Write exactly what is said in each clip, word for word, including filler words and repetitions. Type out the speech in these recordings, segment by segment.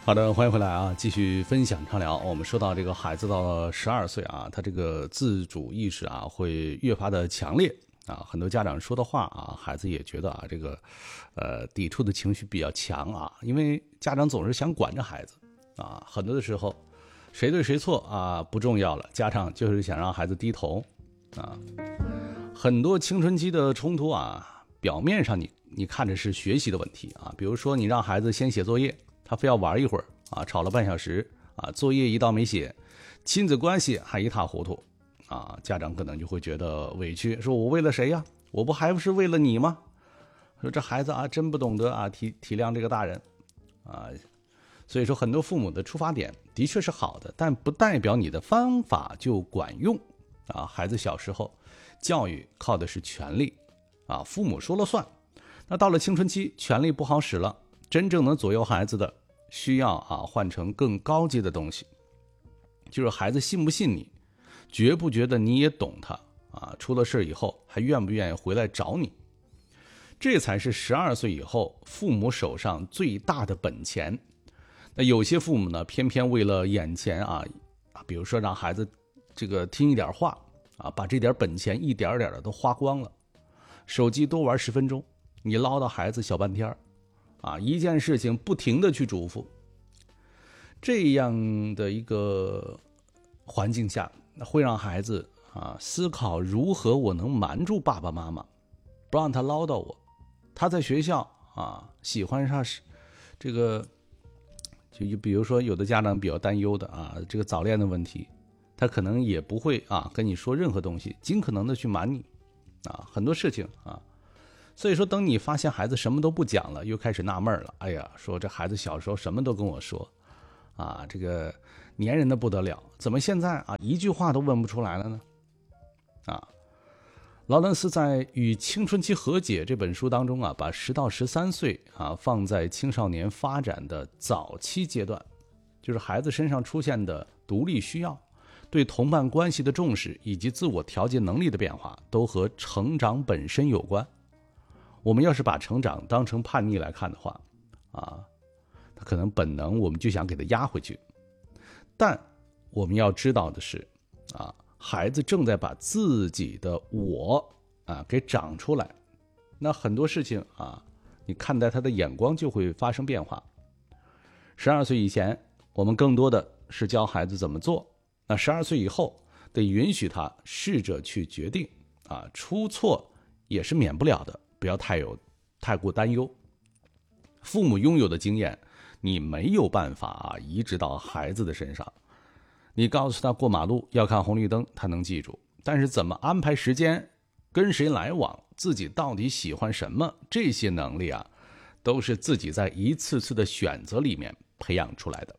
好的，欢迎回来啊！继续分享畅聊。我们说到这个孩子到了十二岁啊，他这个自主意识啊会越发的强烈啊。很多家长说的话啊，孩子也觉得啊这个呃抵触的情绪比较强啊，因为家长总是想管着孩子啊。很多的时候，谁对谁错啊不重要了，家长就是想让孩子低头啊。很多青春期的冲突啊，表面上你你看着是学习的问题啊，比如说你让孩子先写作业。他非要玩一会儿啊，吵了半小时啊，作业一道没写，亲子关系还一塌糊涂啊，家长可能就会觉得委屈，说我为了谁呀？我不还不是为了你吗？说这孩子啊，真不懂得啊体体谅这个大人啊，所以说很多父母的出发点的确是好的，但不代表你的方法就管用啊。孩子小时候教育靠的是权力啊，父母说了算。那到了青春期，权力不好使了。真正能左右孩子的，需要啊换成更高级的东西，就是孩子信不信你，觉不觉得你也懂他啊？出了事以后还愿不愿意回来找你？这才是十二岁以后父母手上最大的本钱。那有些父母呢，偏偏为了眼前啊，比如说让孩子这个听一点话啊，把这点本钱一点点的都花光了。手机多玩十分钟，你唠叨孩子小半天啊，一件事情不停的去嘱咐，这样的一个环境下，会让孩子啊思考如何我能瞒住爸爸妈妈，不让他唠叨我。他在学校啊喜欢上这个，就比如说有的家长比较担忧的啊，这个早恋的问题，他可能也不会啊跟你说任何东西，尽可能的去瞒你啊，很多事情啊。所以说等你发现孩子什么都不讲了，又开始纳闷了，哎呀，说这孩子小时候什么都跟我说啊，这个粘人的不得了，怎么现在啊一句话都问不出来了呢？啊，劳伦斯在《与青春期和解》这本书当中啊，把十到十三岁啊放在青少年发展的早期阶段，就是孩子身上出现的独立需要，对同伴关系的重视以及自我调节能力的变化，都和成长本身有关。我们要是把成长当成叛逆来看的话啊，他可能本能我们就想给他压回去，但我们要知道的是啊，孩子正在把自己的我啊给长出来，那很多事情啊，你看待他的眼光就会发生变化。十二岁以前，我们更多的是教孩子怎么做，那十二岁以后得允许他试着去决定啊，出错也是免不了的。不要太有太过担忧，父母拥有的经验，你没有办法啊移植到孩子的身上。你告诉他过马路要看红绿灯，他能记住，但是怎么安排时间，跟谁来往，自己到底喜欢什么，这些能力啊，都是自己在一次次的选择里面培养出来的。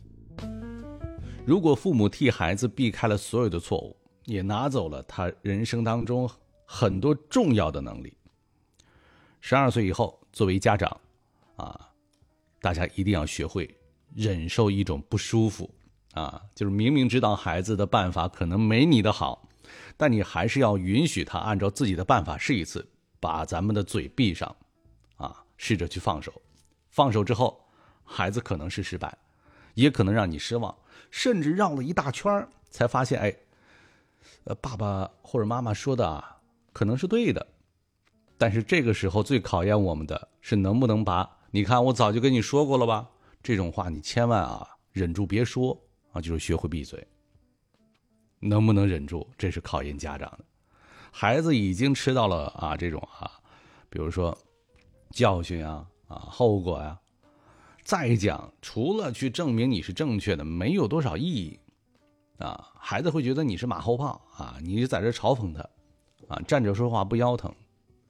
如果父母替孩子避开了所有的错误，也拿走了他人生当中很多重要的能力。十二岁以后，作为家长啊，大家一定要学会忍受一种不舒服啊，就是明明知道孩子的办法可能没你的好，但你还是要允许他按照自己的办法试一次，把咱们的嘴闭上啊，试着去放手。放手之后，孩子可能是失败，也可能让你失望，甚至绕了一大圈才发现，哎，呃，爸爸或者妈妈说的啊，可能是对的。但是这个时候最考验我们的是能不能把你看我早就跟你说过了吧，这种话你千万啊忍住别说啊，就是学会闭嘴。能不能忍住，这是考验家长的。孩子已经吃到了啊这种啊，比如说教训啊啊后果呀、啊，再讲除了去证明你是正确的，没有多少意义啊。孩子会觉得你是马后炮啊，你在这嘲讽他啊，站着说话不腰疼。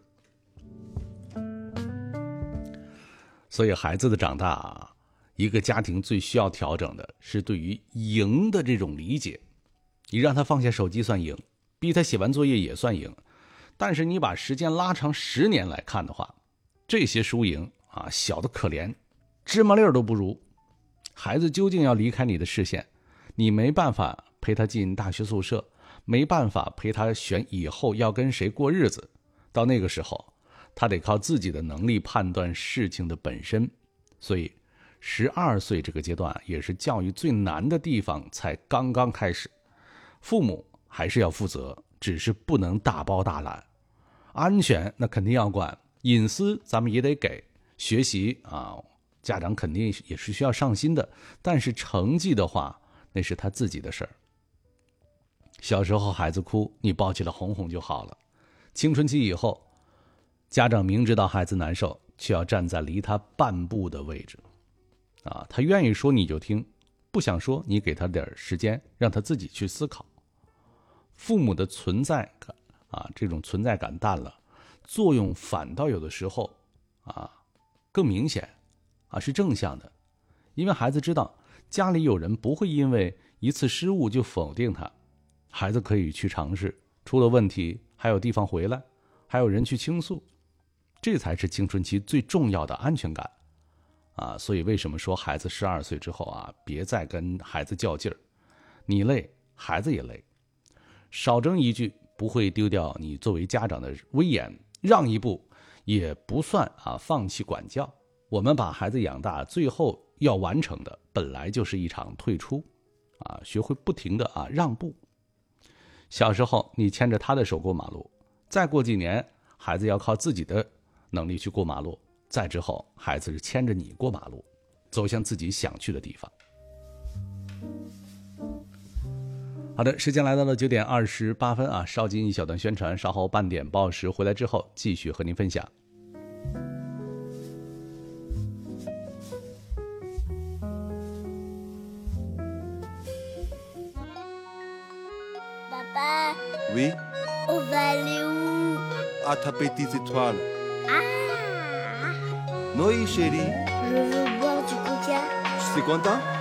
所以孩子的长大啊，一个家庭最需要调整的是对于赢的这种理解。你让他放下手机算赢，逼他写完作业也算赢，但是你把时间拉长十年来看的话，这些输赢啊小的可怜，芝麻粒儿都不如。孩子究竟要离开你的视线，你没办法陪他进大学宿舍，没办法陪他选以后要跟谁过日子，到那个时候他得靠自己的能力判断事情的本身。所以十二岁这个阶段也是教育最难的地方，才刚刚开始。父母还是要负责，只是不能大包大揽。安全那肯定要管，隐私咱们也得给。学习啊，家长肯定也是需要上心的，但是成绩的话，那是他自己的事儿。小时候孩子哭，你抱起来哄哄就好了。青春期以后，家长明知道孩子难受，却要站在离他半步的位置。啊，他愿意说你就听，不想说你给他点时间，让他自己去思考。父母的存在感啊，这种存在感淡了，作用反倒有的时候啊更明显啊，是正向的。因为孩子知道家里有人不会因为一次失误就否定他，孩子可以去尝试，出了问题还有地方回来，还有人去倾诉，这才是青春期最重要的安全感啊。所以为什么说孩子十二岁之后啊，别再跟孩子较劲儿，你累孩子也累，少争一句不会丢掉你作为家长的威严，让一步也不算啊放弃管教。我们把孩子养大，最后要完成的本来就是一场退出啊，学会不停的啊让步。小时候你牵着他的手过马路，再过几年孩子要靠自己的能力去过马路，再之后孩子是牵着你过马路，走向自己想去的地方。好的，时间来到了九点二十八分啊，稍进一小段宣传，稍后半点报时回来之后继续和您分享。 Papa. Oui. On va aller où? À taper tes étoiles. Ah! Oui, chérie. Je veux boire du coca. Tu sais content?